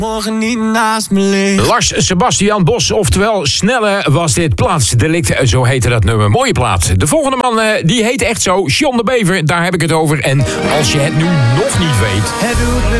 morgen niet naast me ligt. Lars Sebastian Bos, oftewel Snelle was dit. Plaatsdelict, zo heette dat nummer. Mooie plaat. De volgende man, die heet echt zo, John de Bever, daar heb ik het over. En als je het nu nog niet weet... Het doet me